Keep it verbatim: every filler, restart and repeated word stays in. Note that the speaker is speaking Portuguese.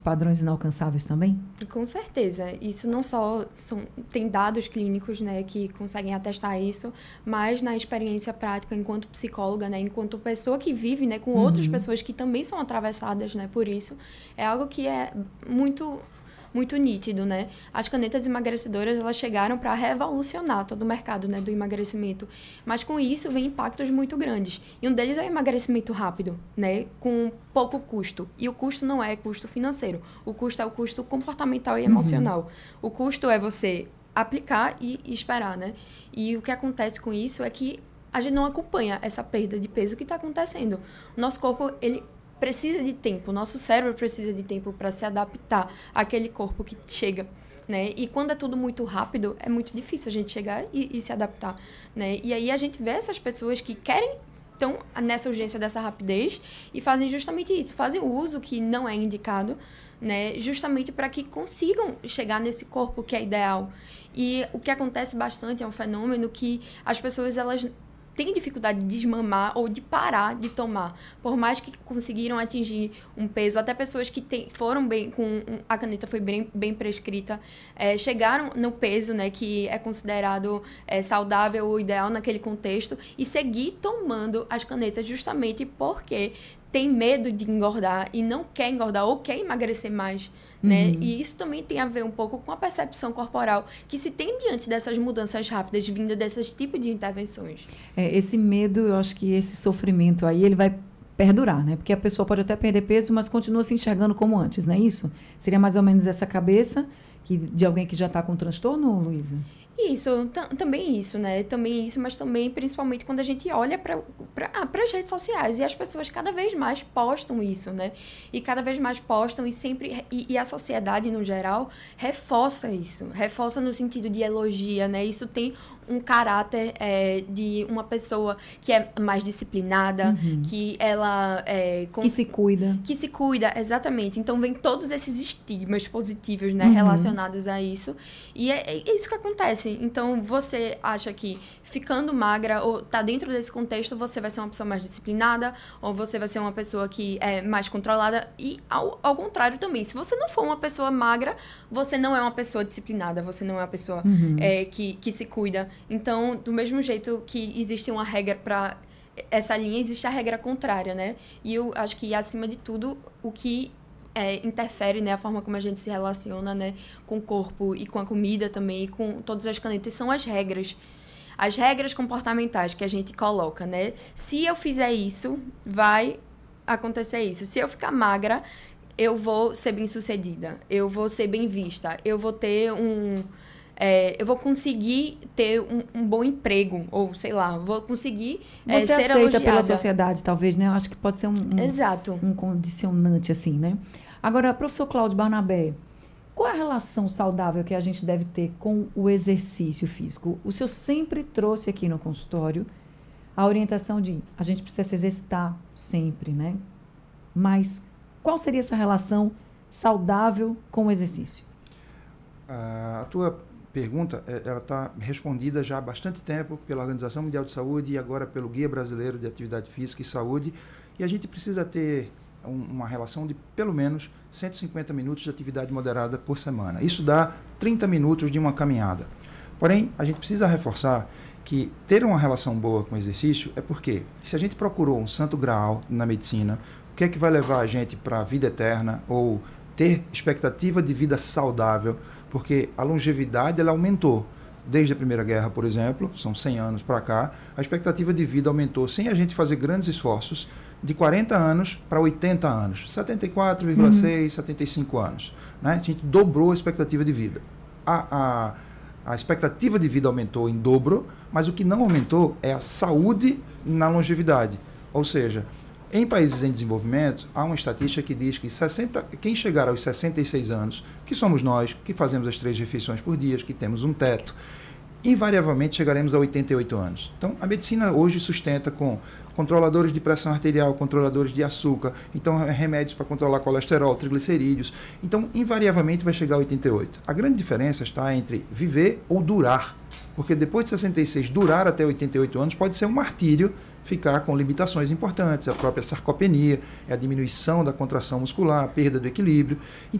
padrões inalcançáveis também? Com certeza. Isso não só são, tem dados clínicos, né, que conseguem atestar isso, mas na experiência prática enquanto psicóloga, né, enquanto pessoa que vive, né, com uhum. outras pessoas que também são atravessadas, né, por isso, é algo que é muito muito nítido, né? As canetas emagrecedoras, elas chegaram para revolucionar todo o mercado, né, do emagrecimento. Mas com isso vem impactos muito grandes. E um deles é o emagrecimento rápido, né, com pouco custo. E o custo não é custo financeiro. O custo é o custo comportamental e emocional. Uhum. O custo é você aplicar e esperar, né? E o que acontece com isso é que a gente não acompanha essa perda de peso que está acontecendo. O nosso corpo, ele precisa de tempo, o nosso cérebro precisa de tempo para se adaptar àquele corpo que chega, né? E quando é tudo muito rápido, é muito difícil a gente chegar e, e se adaptar, né? E aí a gente vê essas pessoas que querem, estão nessa urgência dessa rapidez e fazem justamente isso, fazem o uso que não é indicado, né? Justamente para que consigam chegar nesse corpo que é ideal. E o que acontece bastante é um fenômeno que as pessoas, elas tem dificuldade de desmamar ou de parar de tomar, por mais que conseguiram atingir um peso, até pessoas que tem, foram bem, com a caneta foi bem, bem prescrita, é, chegaram no peso, né, que é considerado é, saudável ou ideal naquele contexto, e seguir tomando as canetas justamente porque tem medo de engordar e não quer engordar ou quer emagrecer mais, né? Uhum. E isso também tem a ver um pouco com a percepção corporal que se tem diante dessas mudanças rápidas vindas desses tipos de intervenções. É, esse medo, eu acho que esse sofrimento aí, ele vai perdurar, né? Porque a pessoa pode até perder peso, mas continua se enxergando como antes, não é isso? Seria mais ou menos essa cabeça que, de alguém que já está com transtorno, Luísa? Isso, também isso, né? Também isso, mas também, principalmente, quando a gente olha para ah, as redes sociais. E as pessoas cada vez mais postam isso, né? E cada vez mais postam e sempre... E, e a sociedade, no geral, reforça isso. Reforça no sentido de elogia, né? Isso tem um caráter é, de uma pessoa que é mais disciplinada, uhum. que ela... É, cons... Que se cuida. Que se cuida, exatamente. Então, vem todos esses estigmas positivos, né? Uhum. Relacionados a isso. E é, é isso que acontece. Então, você acha que ficando magra ou tá dentro desse contexto, você vai ser uma pessoa mais disciplinada ou você vai ser uma pessoa que é mais controlada e ao, ao contrário também. Se você não for uma pessoa magra, você não é uma pessoa disciplinada, você não é uma pessoa uhum. é, que, que se cuida. Então, do mesmo jeito que existe uma regra para essa linha, existe a regra contrária, né? E eu acho que, acima de tudo, o que É, interfere, né, a forma como a gente se relaciona, né, com o corpo e com a comida também, e com todas as canetas, são as regras. As regras comportamentais que a gente coloca, né? Se eu fizer isso, vai acontecer isso. Se eu ficar magra, eu vou ser bem-sucedida, eu vou ser bem vista, eu vou ter um... É, eu vou conseguir ter um, um bom emprego, ou sei lá, vou conseguir é, ser aceita elogiada pela sociedade, talvez, né? Eu acho que pode ser um, um, Exato. um condicionante, assim, né? Agora, professor Cláudio Barnabé, qual é a relação saudável que a gente deve ter com o exercício físico? O senhor sempre trouxe aqui no consultório a orientação de a gente precisa se exercitar sempre, né? Mas qual seria essa relação saudável com o exercício? A tua pergunta, ela está respondida já há bastante tempo pela Organização Mundial de Saúde e agora pelo Guia Brasileiro de Atividade Física e Saúde, e a gente precisa ter um, uma relação de pelo menos cento e cinquenta minutos de atividade moderada por semana. Isso dá trinta minutos de uma caminhada. Porém, a gente precisa reforçar que ter uma relação boa com o exercício é porque, se a gente procurou um santo graal na medicina, o que é que vai levar a gente para a vida eterna ou ter expectativa de vida saudável? Porque a longevidade ela aumentou. Desde a Primeira Guerra, por exemplo, são cem anos para cá, a expectativa de vida aumentou sem a gente fazer grandes esforços, de quarenta anos para oitenta anos, setenta e quatro vírgula seis, uhum. setenta e cinco anos. Né? A gente dobrou a expectativa de vida. A, a, a expectativa de vida aumentou em dobro, mas o que não aumentou é a saúde na longevidade. Ou seja, em países em desenvolvimento, há uma estatística que diz que sessenta, quem chegar aos sessenta e seis anos, que somos nós, que fazemos as três refeições por dia, que temos um teto, invariavelmente chegaremos a oitenta e oito anos. Então, a medicina hoje sustenta com controladores de pressão arterial, controladores de açúcar, então remédios para controlar colesterol, triglicerídeos. Então, invariavelmente vai chegar a oitenta e oito. A grande diferença está entre viver ou durar. Porque depois de sessenta e seis, durar até oitenta e oito anos pode ser um martírio ficar com limitações importantes, a própria sarcopenia, é a diminuição da contração muscular, a perda do equilíbrio.